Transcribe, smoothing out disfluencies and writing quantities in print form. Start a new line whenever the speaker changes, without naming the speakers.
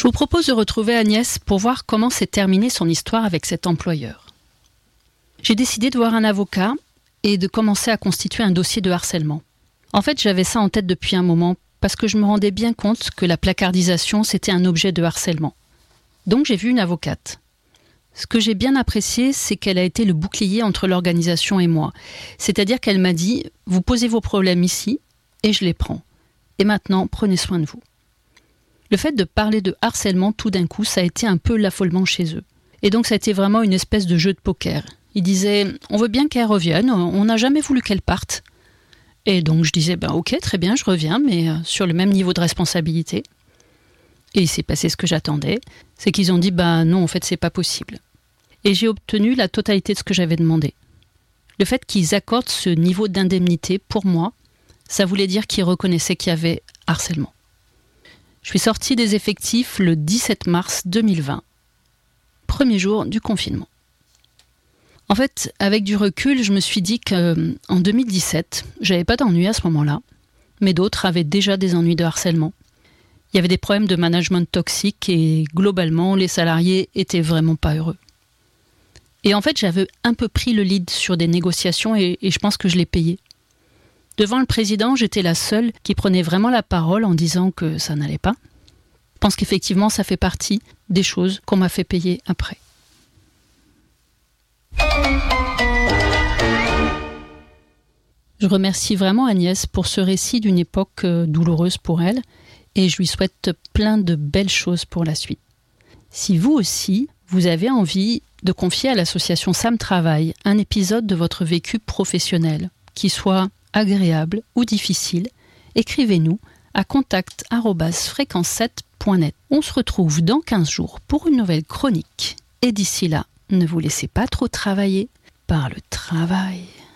Je vous propose de retrouver Agnès pour voir comment s'est terminée son histoire avec cet employeur. J'ai décidé de voir un avocat et de commencer à constituer un dossier de harcèlement. En fait, j'avais ça en tête depuis un moment parce que je me rendais bien compte que la placardisation, c'était un objet de harcèlement. Donc j'ai vu une avocate. Ce que j'ai bien apprécié, c'est qu'elle a été le bouclier entre l'organisation et moi. C'est-à-dire qu'elle m'a dit « Vous posez vos problèmes ici et je les prends. Et maintenant, prenez soin de vous. » Le fait de parler de harcèlement, tout d'un coup, ça a été un peu l'affolement chez eux. Et donc ça a été vraiment une espèce de jeu de poker. Ils disaient « On veut bien qu'elle revienne, on n'a jamais voulu qu'elle parte. » Et donc je disais « Ok, très bien, je reviens, mais sur le même niveau de responsabilité. » Et il s'est passé ce que j'attendais, c'est qu'ils ont dit « Non, en fait, c'est pas possible. » Et j'ai obtenu la totalité de ce que j'avais demandé. Le fait qu'ils accordent ce niveau d'indemnité, pour moi, ça voulait dire qu'ils reconnaissaient qu'il y avait harcèlement. Je suis sortie des effectifs le 17 mars 2020, premier jour du confinement. En fait, avec du recul, je me suis dit qu'en 2017, j'avais pas d'ennui à ce moment-là, mais d'autres avaient déjà des ennuis de harcèlement. Il y avait des problèmes de management toxique et globalement, les salariés étaient vraiment pas heureux. Et en fait, j'avais un peu pris le lead sur des négociations et je pense que je l'ai payé. Devant le président, j'étais la seule qui prenait vraiment la parole en disant que ça n'allait pas. Je pense qu'effectivement, ça fait partie des choses qu'on m'a fait payer après. Je remercie vraiment Agnès pour ce récit d'une époque douloureuse pour elle et je lui souhaite plein de belles choses pour la suite. Si vous aussi, vous avez envie de confier à l'association Sam Travail un épisode de votre vécu professionnel, qui soit agréable ou difficile, écrivez-nous à contact@fréquence7.net. On se retrouve dans 15 jours pour une nouvelle chronique. Et d'ici là, ne vous laissez pas trop travailler par le travail.